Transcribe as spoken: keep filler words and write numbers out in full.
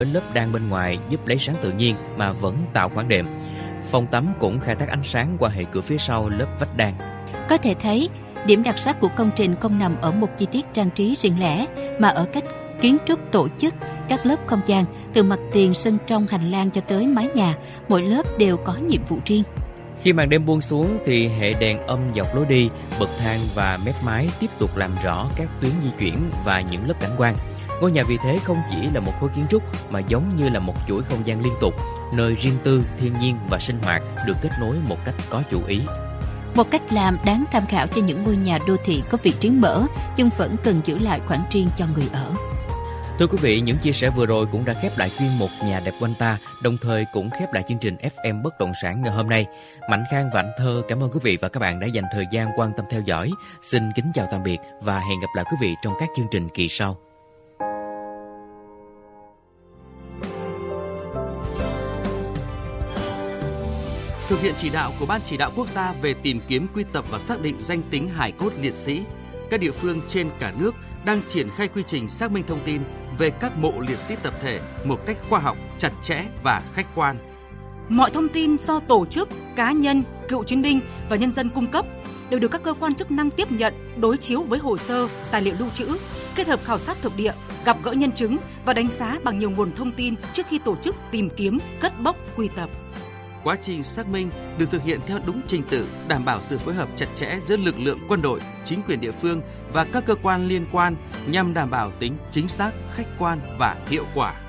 lớp đan bên ngoài giúp lấy sáng tự nhiên mà vẫn tạo khoảng đệm. Phòng tắm cũng khai thác ánh sáng qua hệ cửa phía sau lớp vách đan. Có thể thấy, điểm đặc sắc của công trình không nằm ở một chi tiết trang trí riêng lẻ, mà ở cách kiến trúc tổ chức các lớp không gian, từ mặt tiền, sân trong, hành lang cho tới mái nhà, mỗi lớp đều có nhiệm vụ riêng. Khi màn đêm buông xuống thì hệ đèn âm dọc lối đi, bậc thang và mép mái tiếp tục làm rõ các tuyến di chuyển và những lớp cảnh quan. Ngôi nhà vì thế không chỉ là một khối kiến trúc mà giống như là một chuỗi không gian liên tục, nơi riêng tư, thiên nhiên và sinh hoạt được kết nối một cách có chủ ý. Một cách làm đáng tham khảo cho những ngôi nhà đô thị có việc triển mở, nhưng vẫn cần giữ lại khoảng riêng cho người ở. Thưa quý vị, những chia sẻ vừa rồi cũng đã khép lại chuyên mục Nhà đẹp quanh ta, đồng thời cũng khép lại chương trình ép em Bất động sản ngày hôm nay. Mạnh Khang và Anh Thơ cảm ơn quý vị và các bạn đã dành thời gian quan tâm theo dõi. Xin kính chào tạm biệt và hẹn gặp lại quý vị trong các chương trình kỳ sau. Thực hiện chỉ đạo của Ban Chỉ đạo Quốc gia về tìm kiếm, quy tập và xác định danh tính hài cốt liệt sĩ, các địa phương trên cả nước đang triển khai quy trình xác minh thông tin về các mộ liệt sĩ tập thể một cách khoa học, chặt chẽ và khách quan. Mọi thông tin do tổ chức, cá nhân, cựu chiến binh và nhân dân cung cấp đều được các cơ quan chức năng tiếp nhận, đối chiếu với hồ sơ, tài liệu lưu trữ, kết hợp khảo sát thực địa, gặp gỡ nhân chứng và đánh giá bằng nhiều nguồn thông tin trước khi tổ chức tìm kiếm, cất bốc, quy tập. Quá trình xác minh được thực hiện theo đúng trình tự, đảm bảo sự phối hợp chặt chẽ giữa lực lượng quân đội, chính quyền địa phương và các cơ quan liên quan nhằm đảm bảo tính chính xác, khách quan và hiệu quả.